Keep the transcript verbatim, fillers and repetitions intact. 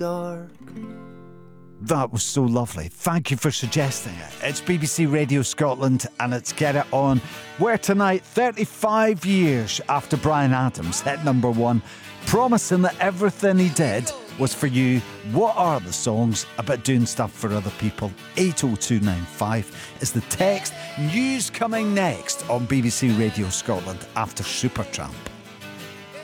dark. That was so lovely. Thank you for suggesting it. It's B B C Radio Scotland and it's Get It On, where tonight, thirty-five years after Bryan Adams hit number one, promising that everything he did was for you. What are the songs about doing stuff for other people? eight oh two nine five is the text. News coming next on B B C Radio Scotland after Supertramp.